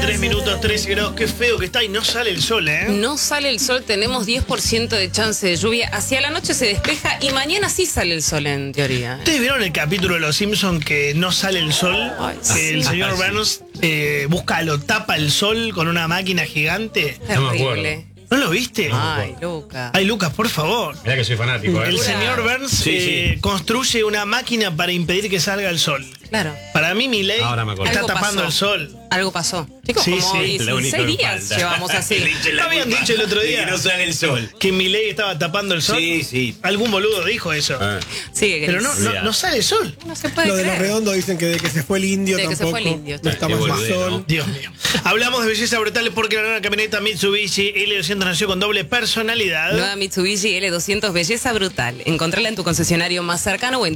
3 minutos, 13 grados, qué feo que está y no sale el sol, ¿eh? No sale el sol, tenemos 10% de chance de lluvia. Hacia la noche se despeja y mañana sí sale el sol en teoría. ¿Ustedes vieron el capítulo de Los Simpsons que no sale el sol? Ay, Que sí. el señor Burns lo tapa el sol con una máquina gigante. Terrible. ¿No lo viste? Ay, Luca. Ay, Lucas, por favor. Mirá que soy fanático, El señor Burns Sí. construye una máquina para impedir que salga el sol. Claro. Para mí, Milei Ahora me acuerdo. está Algo pasando pasó. el sol. Algo pasó. Chicos, Sí, como sí, lo único 16 que días falta. llevamos así. ¿No habían dicho el otro día que no sale el sol? que Milei estaba tapando el sol? Sí, sí. Algún boludo dijo eso. Sí, Pero no sale el sol. no se puede Lo de los creer. redondos dicen que de que se fue el indio De que se tampoco. fue el indio. No está Qué más boludez, sol. ¿no? Dios mío. Hablamos de belleza brutal porque la nueva camioneta Mitsubishi L200 nació con doble personalidad. Nueva Mitsubishi L200 Belleza Brutal. Encontrala en tu concesionario más cercano o en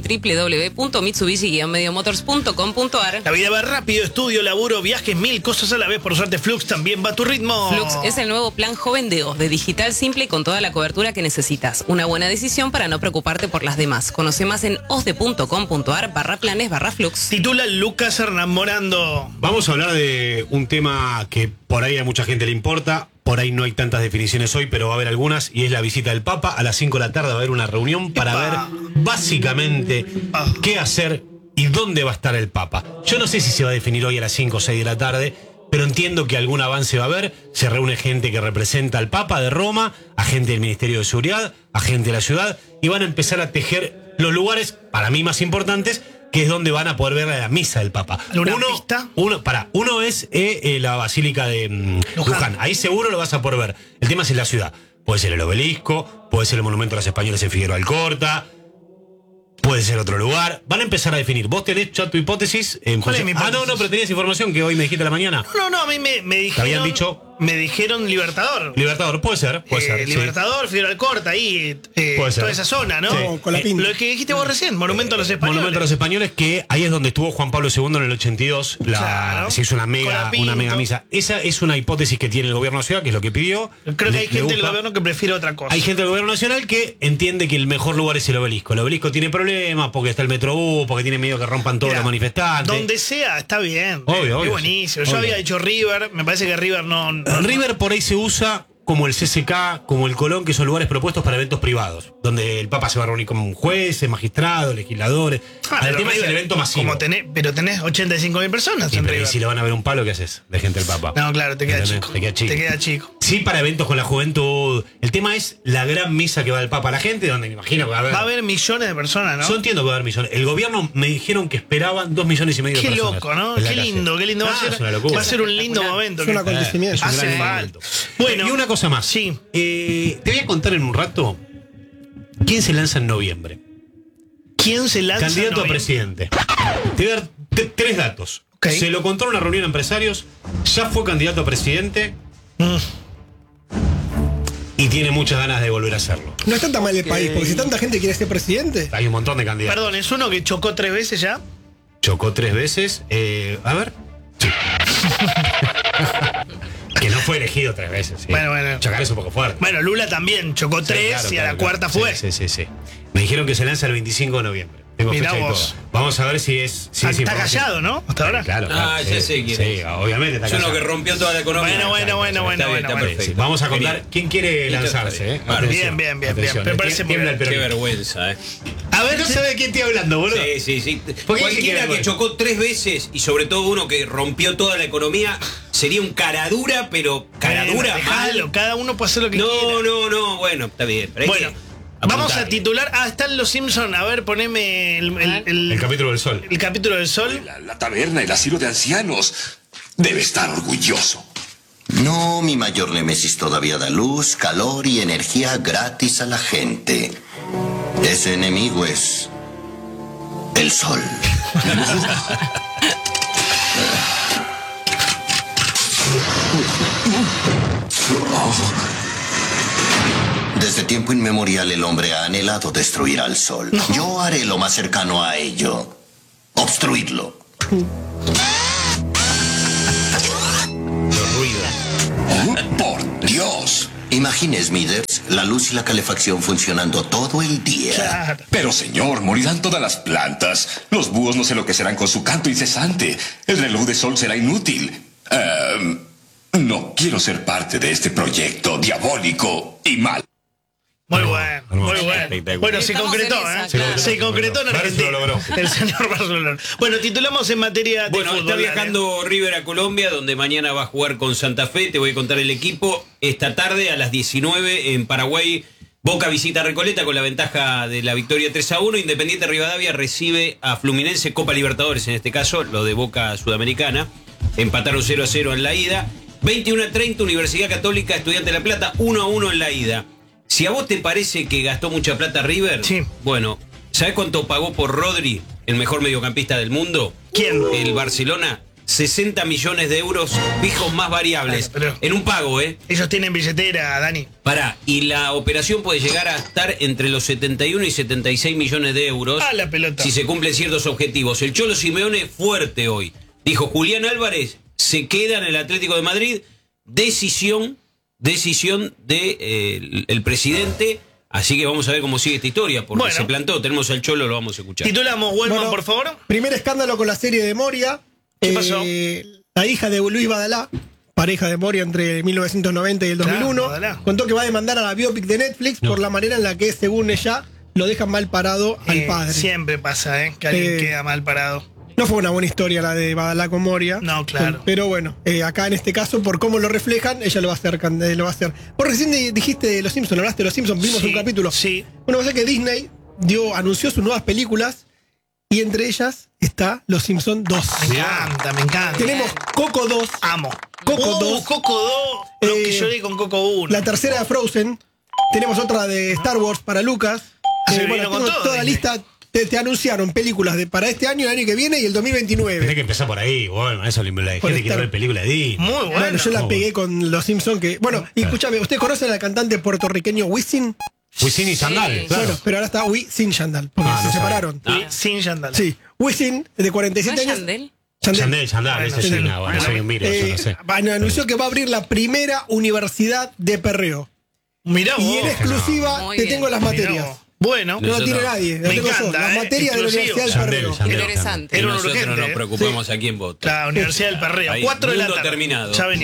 www.mitsubishi-motors.com.ar. La vida va rápido, estudio, laburo, viajes, 1000 cosas a la vez. Por suerte, Flux también va a tu ritmo. Flux es el nuevo plan joven de OZ, de digital simple y con toda la cobertura que necesitas. Una buena decisión para no preocuparte por las demás. Conoce más en ozde.com.ar/planes/flux. Titula Lucas Hernán Morando. Vamos a hablar de un tema que por ahí a mucha gente le importa. Por ahí no hay tantas definiciones hoy, pero va a haber algunas. Y es la visita del Papa. A las 5 de la tarde va a haber una reunión para Epa. ver básicamente qué hacer y dónde va a estar el Papa. Yo no sé si se va a definir hoy a las 5 o 6 de la tarde, pero entiendo que algún avance va a haber. Se reúne gente que representa al Papa de Roma, a gente del Ministerio de Seguridad, a gente de la ciudad, y van a empezar a tejer los lugares, para mí más importantes, que es donde van a poder ver la misa del Papa. ¿Alguna pista? Uno es la Basílica de Luján. Ahí seguro lo vas a poder ver. El tema es en la ciudad. Puede ser el obelisco, puede ser el monumento a los españoles en Figueroa Alcorta, puede ser otro lugar. Van a empezar a definir. ¿Vos tenés ya tu hipótesis? ¿Cuál es mi hipótesis? No, pero tenías información que hoy me dijiste a la mañana. No, a mí me dijeron. ¿Te habían dicho? Me dijeron Libertador. Libertador, puede ser. Sí. Libertador, Figueroa Alcorta, ahí. Puede ser. Toda esa zona, ¿no? Sí. Con la pinta. Lo que dijiste vos recién, Monumento a los Españoles. Monumento a los españoles, que ahí es donde estuvo Juan Pablo II en el 82. Claro. Se hizo una Con la mega Pinto. misa. Esa es una hipótesis que tiene el gobierno nacional, que es lo que pidió. Creo que hay Le gente del gusta. gobierno que prefiere otra cosa. Hay gente del gobierno nacional que entiende que el mejor lugar es el obelisco. El obelisco tiene problemas porque está el Metrobús, porque tiene miedo que rompan todos Mirá, los manifestantes. Donde sea, está bien. Obvio, Es obvio, buenísimo. sí. Yo Obvio. había dicho River, me parece que River no. River por ahí se usa como el CCK, como el Colón, que son lugares propuestos para eventos privados, donde el Papa se va a reunir con jueces, magistrados, legisladores. El pero tema es el River, evento masivo. pero tenés 85.000 personas Sí, en pero ¿y River. si le van a ver un palo, ¿qué haces de gente del Papa? No, claro, te queda ¿Entendés? chico. Te queda chico. Te queda chico. Sí, para eventos con la juventud. El tema es la gran misa que va el Papa a la gente, donde me imagino que va a haber. Va a haber millones de personas, ¿no? Yo entiendo que va a haber millones. El gobierno me dijeron que esperaban 2,5 millones de Qué personas. loco, ¿no? en la Qué calle. lindo, qué lindo. Ah, es una locura. Va a ser un lindo momento. Es un acontecimiento. Es un Hace gran falta. evento. Bueno. Y una cosa más. Sí. Te voy a contar en un rato quién se lanza en noviembre. ¿Quién se lanza? Candidato a en presidente. Te voy a dar 3 datos. Ok. Se lo contó en una reunión de empresarios, ya fue candidato a presidente y tiene muchas ganas de volver a hacerlo. No está tan mal el país, porque si tanta gente quiere ser presidente. Hay un montón de candidatos. Perdón, ¿es uno que chocó 3 veces ya? Chocó 3 veces. A ver. Sí. Que no fue elegido 3 veces. Sí. Bueno. Chocar es un poco fuerte. Bueno, Lula también chocó 3 Sí, claro, y a claro, la cuarta claro. fue. Sí. Me dijeron que se lanza el 25 de noviembre. Tengo Mirá fecha y vos. todo. Vamos a ver si es. Si es Está información. callado, ¿no? Hasta ahora. Claro. Ah, ya sé quién Sí, es. obviamente está Es uno callado. que rompió toda la economía. Bueno. Está bueno. perfecto. Vamos a contar Genial. quién quiere Listo, lanzarse. está bien. Atención, Bien. atención. Me parece muy Tiembla el bien. Qué peronismo. vergüenza, A ver, No sabe de quién estoy hablando, boludo. Sí. ¿Por qué Cualquiera se quiere que chocó 3 veces y sobre todo uno que rompió toda la economía sería un caradura, pero caradura Dejalo, mal. cada uno puede hacer lo que quiera. No, bueno, está bien. Pero hay Bueno, que vamos a apuntarle. titular. Están los Simpsons. A ver, poneme El capítulo del sol. el capítulo del sol. La taberna, el asilo de ancianos. Debe estar orgulloso. No, mi mayor némesis todavía da luz, calor y energía gratis a la gente. Ese enemigo es el sol. Desde tiempo inmemorial el hombre ha anhelado destruir al sol. Yo haré lo más cercano a ello. Obstruirlo. Por Dios. Imagine, Smithers, la luz y la calefacción funcionando todo el día. Claro. Pero señor, morirán todas las plantas. Los búhos no se enloquecerán con su canto incesante. El reloj de sol será inútil. No quiero ser parte de este proyecto diabólico y mal. Muy bueno, muy Hermoso. bueno. Bueno, se Estamos concretó, en esa, ¿eh? claro. Se concretó en Barça Argentina. lo logró. El señor Barcelona. Bueno, titulamos en materia de Bueno, fútbol. está dale. viajando River a Colombia, donde mañana va a jugar con Santa Fe. Te voy a contar el equipo. Esta tarde a las 19 en Paraguay, Boca visita a Recoleta con la ventaja de la victoria 3-1. Independiente Rivadavia recibe a Fluminense, Copa Libertadores en este caso, lo de Boca Sudamericana. Empataron 0-0 en la ida. 21-30, Universidad Católica, Estudiante de La Plata, 1-1 en la ida. Si a vos te parece que gastó mucha plata River, Sí. bueno, ¿sabés cuánto pagó por Rodri, el mejor mediocampista del mundo? ¿Quién? El Barcelona. 60 millones de euros fijos más variables. Bueno, pero- en un pago, ¿eh? Ellos tienen billetera, Dani. Pará, y la operación puede llegar a estar entre los 71 y 76 millones de euros. Ah, la pelota. Si se cumplen ciertos objetivos. El Cholo Simeone fuerte hoy. Dijo, Julián Álvarez se queda en el Atlético de Madrid. Decisión de el presidente. Así que vamos a ver cómo sigue esta historia. Porque Bueno. se plantó. Tenemos al Cholo, lo vamos a escuchar. Titulamos, Wellman, Bueno, por favor. Primer escándalo con la serie de Moria. ¿Qué pasó? La hija de Luis Badalá, pareja de Moria entre 1990 y el 2001, Claro, Badalá. contó que va a demandar a la biopic de Netflix por la manera en la que, según ella, lo dejan mal parado al padre. Siempre pasa, que alguien queda mal parado. No fue una buena historia la de Badalá con Moria. No, claro. Pero bueno, acá en este caso, por cómo lo reflejan, ella lo va a hacer. Lo va a hacer. Vos recién dijiste de Los Simpsons, hablaste de Los Simpsons, vimos Sí, un capítulo. sí. Bueno, pasa que Disney anunció sus nuevas películas y entre ellas está Los Simpsons 2. Me encanta, me encanta. Tenemos Coco 2, Amo. Coco 2. Coco 2. Lo que Eh, lloré con Coco 1. la tercera de Frozen, tenemos otra de Star Wars para Lucas. Se vino con tengo todo, toda la Disney. lista. Te anunciaron películas para este año, el año que viene y el 2029. Tenés que empezar por ahí. Bueno, eso la Por gente quiere estar- ver películas de Disney. Muy bueno. Bueno, yo la Muy pegué con Los Simpsons que. Bueno, y escúchame, ¿ustedes conocen al cantante puertorriqueño Wisin? Wisin y Sandal, claro. Bueno, pero ahora está Wisin Yandal, porque Ah, se no sabía. separaron. Sin Yandal. Sí, Wisin, de ¿No 47 es años. Yandel? Sandal, ese sí, Bueno, no, bueno, soy un miro, yo no sé. Anunció que va a abrir la primera universidad de perreo. Mirá vos. Y en exclusiva Muy te bien. tengo las Mirá materias. vos. Bueno, No lo Nosotros- tiene nadie, lo Me tengo yo. encanta, Las materias de la exclusivo. Universidad del Yandel, Perreo. Yandel. Interesante. Era un Nosotros urgente, nos preocupamos aquí en Voto. la Universidad del Perreo. Ahí, 4 de la mundo tarde. terminado. Ya venimos.